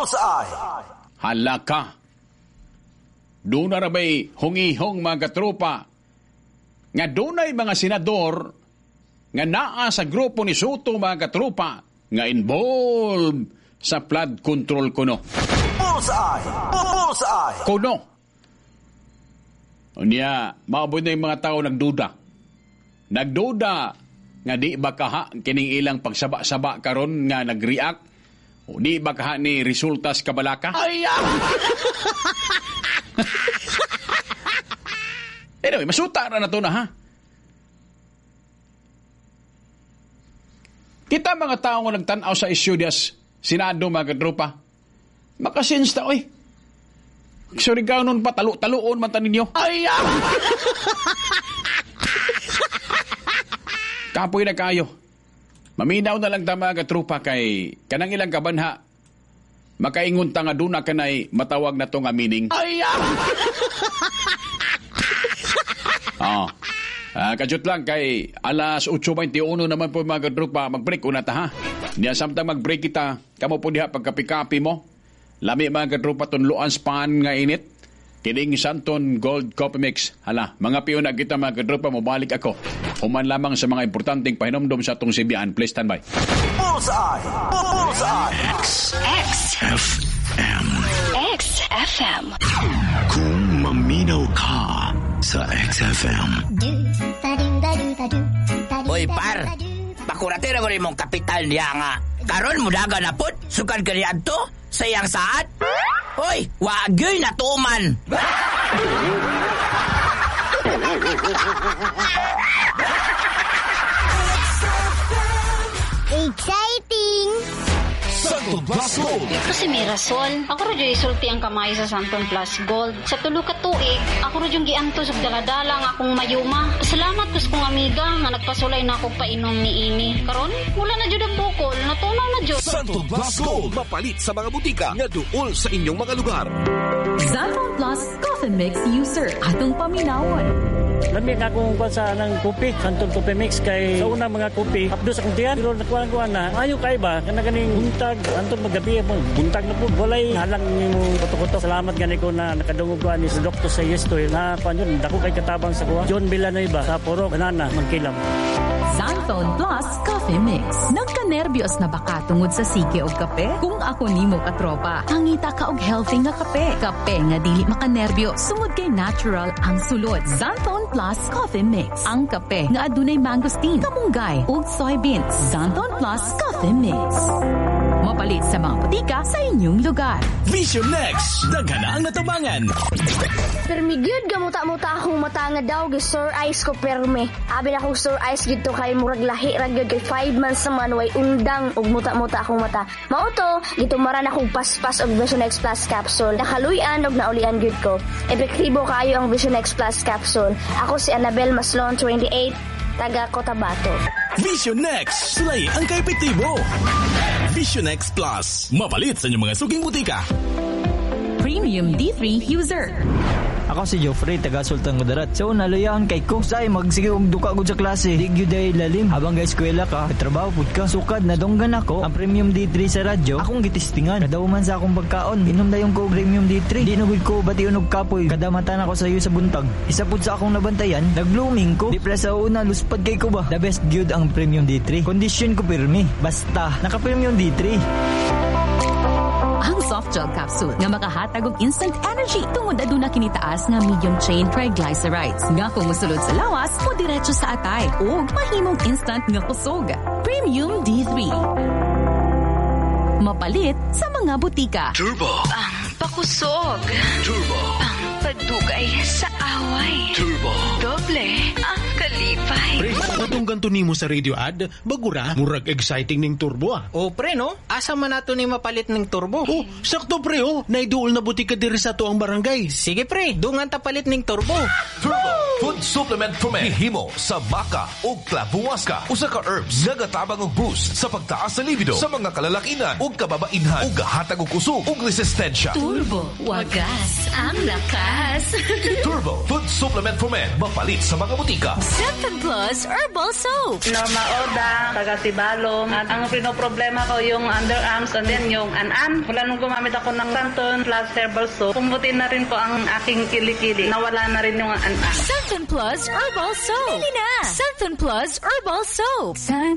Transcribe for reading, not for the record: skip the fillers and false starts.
Bullseye! Hala ka. Doon na rabay hungihong mga katropa. Nga doon ay mga senador nga naa sa grupo ni Soto mga katropa nga involved sa flood control kuno. Bullseye! Bullseye! Kuno. Unya, maabot na yung mga tao nagduda. Nagduda nga di ba kaha kining ilang pagsaba-saba karon nga nag-react o di ba kaha ni resultas kabalaka? Anyway, masuta na to na ha. Kita mga tao nga nagtanaw sa isyu dias Senado mga katropa. Makasins ta oy. Sorry ka nun pa talo-taloon man ta ninyo. Kapoy na kayo. Maminaw na lang ta mga katropa kay kanang ilang kabanha. Makaingon ta nga duna kanay matawag na to nga meaning. Kajut lang kay alas 8:21 naman po mga katropa mag-break una ta ha. Niya samtang mag-break kita, kamo po diha pagkapi-kapi mo. Lami mga katropa tunluan span nga init. Kining Santon Gold Coffee Mix. Hala, mga piyon na kita mga katropa, mabalik ako. Human lamang sa mga importanteng pahinomdom sa atong CBN. Please stand by. Bullseye! Bullseye! XFM. XFM. Kung maminaw ka sa XFM. Hoy par, pakuratira mo rin mong kapital niya nga. Karon mo daga na put, sukan ka niya to, sayang saat. Hoy, wagyoy na tuman. Exciting! Santon Plus Gold! Kasi may rason. Ako rin yung isulti ang kamay sa Santon Plus Gold. Sa tulo ka tuig, ako rin yung giantos og daladala nga akong mayuma. Salamat kus kong amiga nga nagpasulay na ako painom ni Ini. Karon, wala na jud ang bukol. Natunaw na jud. Santon Plus Gold! Mapalit sa mga butika nga duol sa inyong mga lugar. Santon Plus Coffee Mix User. Atong paminawon. Lamig akong sa ng kopi, Santon Coffee Mix kay sa una mga kopi, apdo sa kong tiyan, pero nakuha na, ayaw kay ba, kanaganing buntag, anton magabi, buntag na po, walay halang ni mo koto-koto. Salamat gani ko na nakadungog ko ni sa doktor sa yesto, na panyon, dako kay katabang sa kuha. John Villanueva, sa Poro, kanana, magkilam. Santon Plus Coffee Mix. Nagka-nervyos na baka tungod sa sige o kape? Kung ako nimo katropa, pangita ka og healthy nga kape. Kape nga dili makanervyo, sungod kay natural ang sulod. Santon Plus Coffee Mix. Ang kape nga adunay mangosteen, kamunggay ug soybeans. Santon Plus Coffee Mix. Mapalit sa mga butika sa inyong lugar. Vision Next, daghan ang natabangan. Permigyud gamuta-muta akong mata nga daw gi sore eyes ko perme. Abi na akong sore eyes gito kay murag lahi ra gyud kay 5 months naman way undang ug muta-muta akong mata. Mao to, gitumaran akong paspas og Vision X Plus capsule. Nakaluy-an og naulian gyud ko. Epektibo kaayo ang Vision X Plus capsule. Ako si Annabel Maslon, 28, taga Cotabato. Vision Next, sulay ang kaepektibo. Vision X Plus, mapalit sa inyong mga suging butika. Premium D3 User. Ako si Joffrey, taga Sultan Kudarat. So, naluyahan kay ko. Say, magsige og duka ko sa klase. Di gyud ay lalim. Habang ga eskwela ka, trabaho pud ka. Sukad na donggan ako. Ang Premium D3 sa radyo, akong gitistingan. Kadaw man sa akong pagkaon. Inom dayong ko Premium D3. Di nagud ko bati unog kapoy. Kadamatan ako sa iyo sa buntag. Isa pud sa akong nabantayan, nag-blooming ko. Di sa una, luspad kay ko ba? The best gyud ang Premium D3. Kondisyon ko pirmi. Basta, naka Premium D3. Ang soft gel capsule nga makahatag og instant energy tungod aduna kinitaas nga medium chain triglycerides nga kung mosulod sa lawas o diretso sa atay ug mahimong instant nga kusog. Premium D3. Mapalit sa mga butika. Turbo. Ang pakusog. Turbo. Ang padugay sa away. Turbo. Doble ang kalipay. Pre, katong ganto nimo sa radio ad, bagura, murag exciting ning turbo ah. O pre no, asa man nato ni mapalit ning turbo? Oh, sakto pre oh, naiduol na butika diri sa tuang barangay. Sige pre, dungan ta palit ning turbo. Turbo Food Supplement for Men. Hihimo sa baka o klabuwaska. Usa ka herbs nga gatabang og boost sa pagtaas sa libido sa mga kalalakinan o kababainhan ug gahatag og kusog ug resistensya. Turbo, wagas ang lakas. Turbo Food Supplement for Men. Mapalit sa mga butika Santon Plus Herbal Soap. Norma Oda, taga Sibalom. At ang pinoproblema ko yung underarms and then yung an-an. Wala nung gumamit ako ng Santon Plus Herbal Soap. Pumutin na rin po ang aking kilikili. Nawala na rin yung an-an. Santon Plus Herbal Soap. Bili na! Santon Plus Herbal Soap.